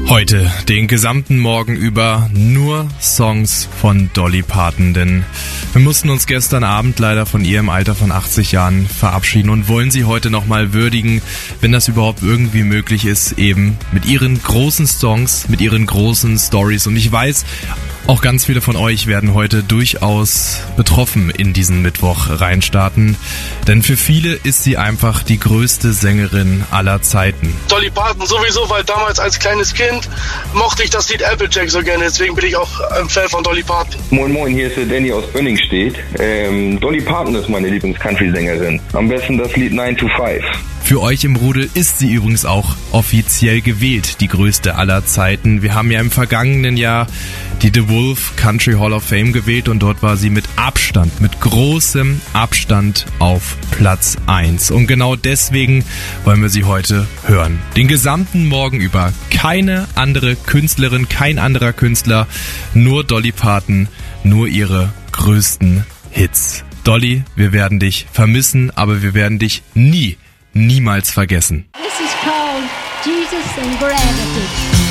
Heute, den gesamten Morgen über, nur Songs von Dolly Parton, denn wir mussten uns gestern Abend leider von ihr im Alter von 80 Jahren verabschieden und wollen sie heute nochmal würdigen, wenn das überhaupt irgendwie möglich ist, eben mit ihren großen Songs, mit ihren großen Stories. Und ich weiß, auch ganz viele von euch werden heute durchaus betroffen in diesen Mittwoch reinstarten, denn für viele ist sie einfach die größte Sängerin aller Zeiten. Dolly Parton sowieso, weil damals als kleines Kind mochte ich das Lied Applejack so gerne, deswegen bin ich auch ein Fan von Dolly Parton. Moin Moin, hier ist der Danny aus Bönningstedt. Dolly Parton ist meine Lieblings-Country-Sängerin. Am besten das Lied 9 to 5. Für euch im Rudel ist sie übrigens auch offiziell gewählt, die größte aller Zeiten. Wir haben ja im vergangenen Jahr die The Wolf Country Hall of Fame gewählt und dort war sie mit Abstand, mit großem Abstand auf Platz 1. Und genau deswegen wollen wir sie heute hören. Den gesamten Morgen über. Keine andere Künstlerin, kein anderer Künstler, nur Dolly Parton, nur ihre größten Hits. Dolly, wir werden dich vermissen, aber wir werden dich niemals vergessen. This is called Jesus and Gravity.